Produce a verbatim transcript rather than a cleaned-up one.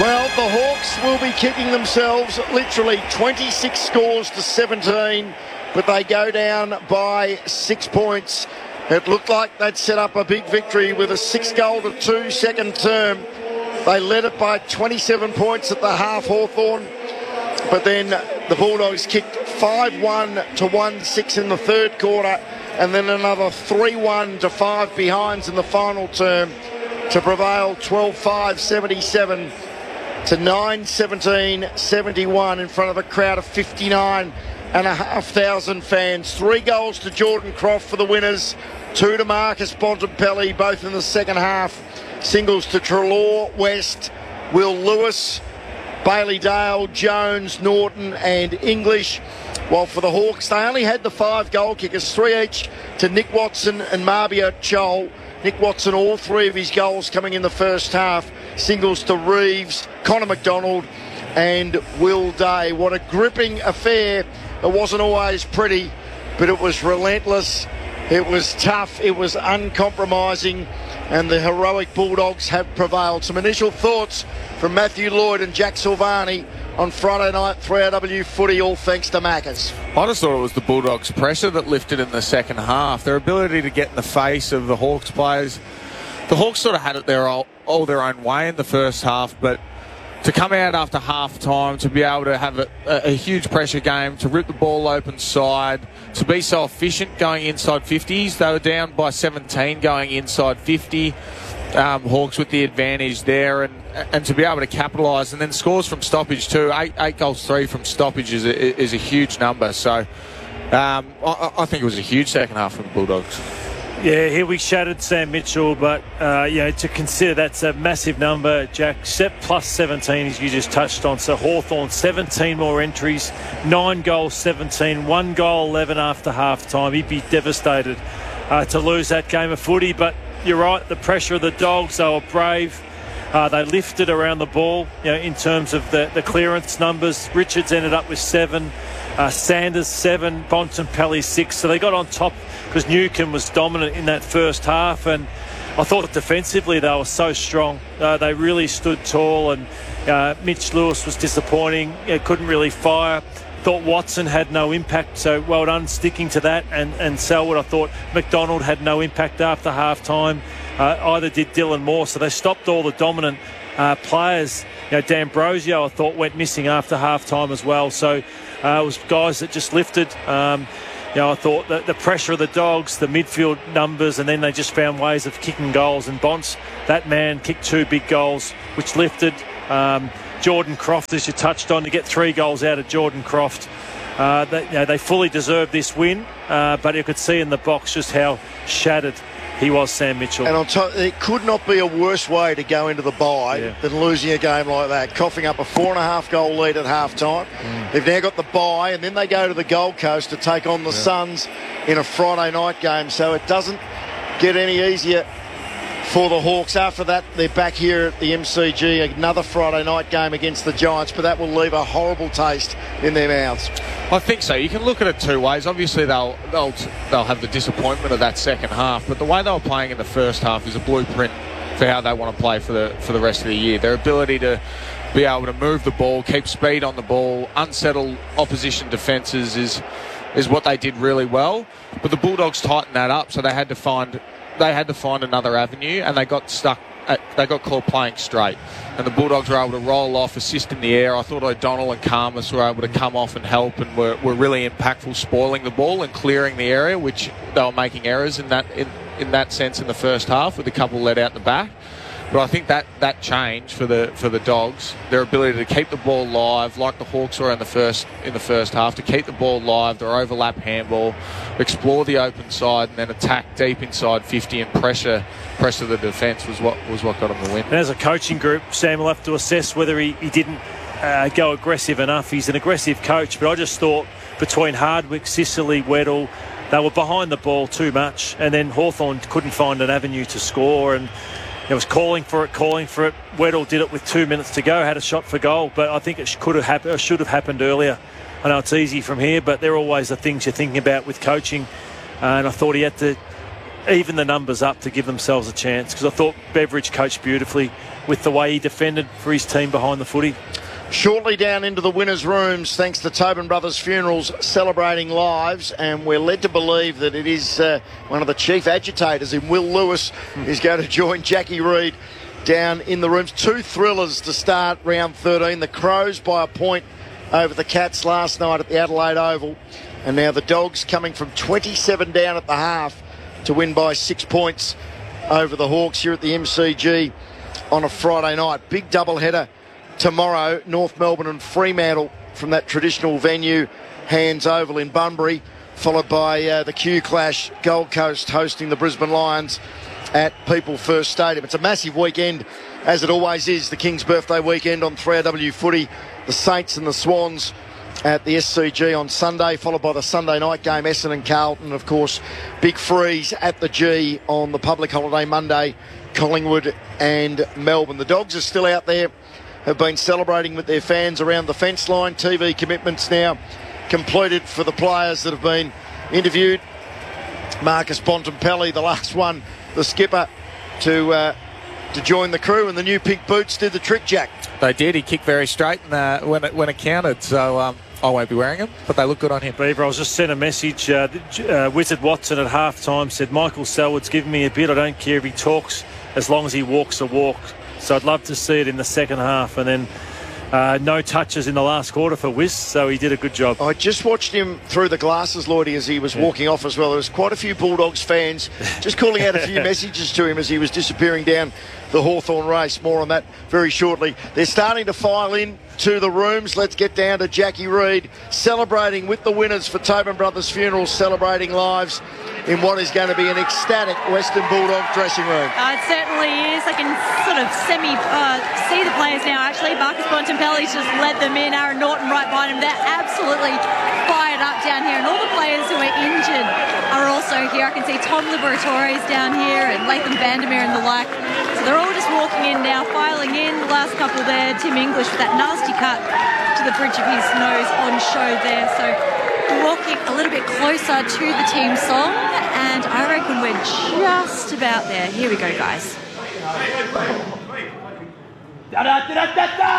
Well, the Hawks will be kicking themselves literally twenty-six scores to seventeen, but they go down by six points. It looked like they'd set up a big victory with a six goal to two second term. They led it by twenty-seven points at the half, Hawthorn, but then the Bulldogs kicked five one to one six in the third quarter, and then another three one to five behinds in the final term to prevail twelve five seventy-seven to nine seventeen seventy-one in front of a crowd of fifty-nine and a half thousand fans. Three goals to Jordan Croft for the winners, two to Marcus Bontempelli, both in the second half. Singles to Treloar, West, Will Lewis, Bailey Dale, Jones, Norton and English. While for the Hawks, they only had the five goal kickers, three each to Nick Watson and Marbia Chol. Nick Watson, all three of his goals coming in the first half. Singles to Reeves, Connor McDonald and Will Day. What a gripping affair. It wasn't always pretty, but it was relentless. It was tough. It was uncompromising. And the heroic Bulldogs have prevailed. Some initial thoughts from Matthew Lloyd and Jack Silvani on Friday night three R W footy, all thanks to Maccas. I just thought it was the Bulldogs' pressure that lifted in the second half. Their ability to get in the face of the Hawks players. The Hawks sort of had it their all, all their own way in the first half, but to come out after half time, to be able to have a, a, a huge pressure game, to rip the ball open side, to be so efficient going inside fifties. They were down by seventeen going inside fifty. Um, Hawks with the advantage there, and and to be able to capitalise, and then scores from stoppage too. Eight, eight goals, three from stoppage is a, is a huge number. So um, I, I think it was a huge second half from the Bulldogs. Yeah, here we shattered Sam Mitchell, but uh, you know, to consider that's a massive number, Jack. Set plus seventeen, as you just touched on. So Hawthorn, seventeen more entries, nine goals, seventeen, one goal, eleven after half time. He'd be devastated uh, to lose that game of footy, but you're right, the pressure of the Dogs, they were brave. Uh, they lifted around the ball, you know, in terms of the, the clearance numbers. Richards ended up with seven, uh, Sanders seven, Bontempelli six. So they got on top because Newcombe was dominant in that first half. And I thought defensively they were so strong. Uh, they really stood tall, and uh, Mitch Lewis was disappointing. He couldn't really fire. Thought Watson had no impact, so well done sticking to that. And, and Selwood, I thought McDonald had no impact after half-time. Uh, either did Dylan Moore, so they stopped all the dominant uh, players. You know, D'Ambrosio, I thought, went missing after half-time as well. So uh, it was guys that just lifted. Um, you know, I thought that the pressure of the Dogs, the midfield numbers, and then they just found ways of kicking goals. And Bonts, that man, kicked two big goals, which lifted. Um, Jordan Croft, as you touched on, to get three goals out of Jordan Croft. Uh, they, you know, they fully deserved this win, uh, but you could see in the box just how shattered he was, Sam Mitchell. And on top, it could not be a worse way to go into the bye yeah. than losing a game like that, coughing up a four and a half goal lead at half time. Mm. They've now got the bye, and then they go to the Gold Coast to take on the yeah. Suns in a Friday night game. So it doesn't get any easier for the Hawks. After that, they're back here at the M C G, another Friday night game against the Giants, but that will leave a horrible taste in their mouths. I think so. You can look at it two ways. Obviously, they'll they'll they'll have the disappointment of that second half, but the way they were playing in the first half is a blueprint for how they want to play for the for the rest of the year. Their ability to be able to move the ball, keep speed on the ball, unsettle opposition defences is is what they did really well. But the Bulldogs tightened that up, so they had to find. They had to find another avenue, and they got stuck. At, they got caught playing straight, and the Bulldogs were able to roll off, assist in the air. I thought O'Donnell and Karmas were able to come off and help, and were, were really impactful, spoiling the ball and clearing the area, which they were making errors in that in, in that sense in the first half, with a couple let out the back. But I think that that changed for the for the Dogs, their ability to keep the ball live, like the Hawks were in the first in the first half, to keep the ball live, their overlap handball, explore the open side, and then attack deep inside fifty and pressure pressure the defence was what was what got them the win. And as a coaching group, Sam will have to assess whether he, he didn't uh, go aggressive enough. He's an aggressive coach, but I just thought between Hardwick, Sicily, Weddle, they were behind the ball too much, and then Hawthorn couldn't find an avenue to score, and it was calling for it, calling for it. Weddle did it with two minutes to go, had a shot for goal, but I think it could have happened, or should have happened earlier. I know it's easy from here, but they're always the things you're thinking about with coaching. Uh, and I thought he had to even the numbers up to give themselves a chance, because I thought Beveridge coached beautifully with the way he defended for his team behind the footy. Shortly down into the winners' rooms, thanks to Tobin Brothers Funerals celebrating lives, and we're led to believe that it is uh, one of the chief agitators in Will Lewis is going to join Jackie Reid down in the rooms. Two thrillers to start round thirteen. The Crows by a point over the Cats last night at the Adelaide Oval, and now the Dogs coming from twenty-seven down at the half to win by six points over the Hawks here at the M C G on a Friday night. Big double-header tomorrow, North Melbourne and Fremantle from that traditional venue, Hands Oval in Bunbury, followed by uh, the Q Clash, Gold Coast hosting the Brisbane Lions at People First Stadium. It's a massive weekend, as it always is, the King's birthday weekend on three R W Footy. The Saints and the Swans at the S C G on Sunday, followed by the Sunday night game, Essendon and Carlton. Of course, big freeze at the G on the public holiday Monday, Collingwood and Melbourne. The Dogs are still out there, have been celebrating with their fans around the fence line. T V commitments now completed for the players that have been interviewed. Marcus Bontempelli, the last one, the skipper, to uh, to join the crew, and the new pink boots did the trick, Jack. They did. He kicked very straight and, uh, when, it, when it counted, so um, I won't be wearing them, but they look good on him. Beaver, I was just sent a message. Uh, uh, Wizard Watson at half-time said, Michael Selwood's giving me a bit. I don't care if he talks as long as he walks a walk. So I'd love to see it in the second half. And then uh, no touches in the last quarter for Wiz, so he did a good job. I just watched him through the glasses, Lloydie, as he was yeah. walking off as well. There was quite a few Bulldogs fans just calling out a few messages to him as he was disappearing down the Hawthorn race. More on that very shortly. They're starting to file in to the rooms. Let's get down to Jackie Reid celebrating with the winners for Tobin Brothers Funerals, celebrating lives in what is going to be an ecstatic Western Bulldog dressing room. Uh, it certainly is. I can sort of semi uh, see the players now, actually. Marcus Bontempelli's just led them in. Aaron Norton right behind him. They're absolutely fired up down here. And all the players who are injured are also here. I can see Tom Liberatore's down here and Latham Vandermeer and the like. So they're all just walking in now, filing in. The last couple there, Tim English with that nasty cut to the bridge of his nose on show there. So walking a little bit closer to the team song, and I reckon we're just about there. Here we go, guys.